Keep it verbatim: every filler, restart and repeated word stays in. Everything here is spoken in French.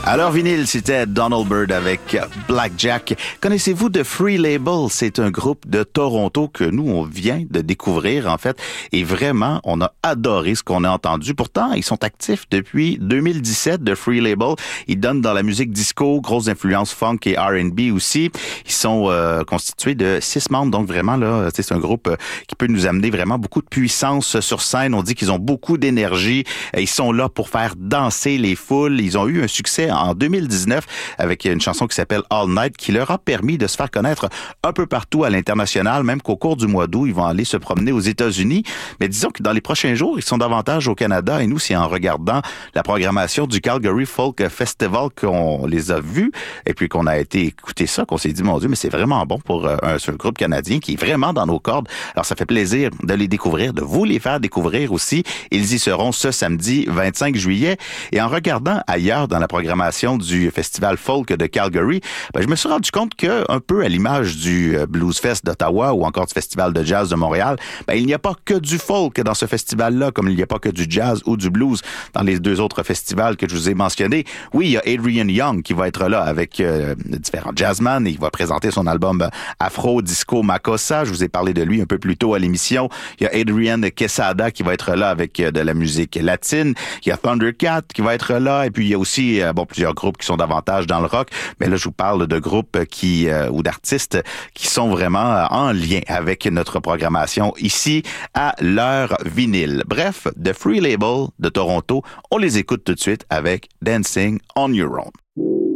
Alors, vinyle, c'était Donald Byrd avec Blackjack. Connaissez-vous The Free Label? C'est un groupe de Toronto que nous, on vient de découvrir, en fait. Et vraiment, on a adoré ce qu'on a entendu. Pourtant, ils sont actifs depuis deux mille dix-sept, The Free Label. Ils donnent dans la musique disco, grosse influence funk et R and B aussi. Ils sont euh, constitués de six membres. Donc, vraiment, là, c'est un groupe qui peut nous amener vraiment beaucoup de puissance sur scène. On dit qu'ils ont beaucoup d'énergie. Ils sont là pour faire danser les foules. Ils ont eu un succès en deux mille dix-neuf avec une chanson qui s'appelle All Night qui leur a permis de se faire connaître un peu partout à l'international, même qu'au cours du mois d'août, ils vont aller se promener aux États-Unis. Mais disons que dans les prochains jours, ils sont davantage au Canada et nous, c'est en regardant la programmation du Calgary Folk Festival qu'on les a vus et puis qu'on a été écouter ça, qu'on s'est dit, mon Dieu, mais c'est vraiment bon pour un, un groupe canadien qui est vraiment dans nos cordes. Alors, ça fait plaisir de les découvrir, de vous les faire découvrir aussi. Ils y seront ce samedi vingt-cinq juillet. Et en regardant ailleurs dans la programmation du Festival Folk de Calgary, ben, je me suis rendu compte que, un peu à l'image du Blues Fest d'Ottawa ou encore du Festival de Jazz de Montréal, ben, il n'y a pas que du folk dans ce festival-là, comme il n'y a pas que du jazz ou du blues dans les deux autres festivals que je vous ai mentionnés. Oui, il y a Adrian Young qui va être là avec euh, différents jazzmen et il va présenter son album Afro Disco Makossa. Je vous ai parlé de lui un peu plus tôt à l'émission. Il y a Adrian Quesada qui va être là avec euh, de la musique latine. Il y a Thundercat qui va être là et puis il y a aussi euh, bon plusieurs groupes qui sont davantage dans le rock, mais là je vous parle de groupes qui euh, ou d'artistes qui sont vraiment euh, en lien avec notre programmation ici à l'heure vinyle. Bref, The Free Label de Toronto, on les écoute tout de suite avec Dancing on Your Own.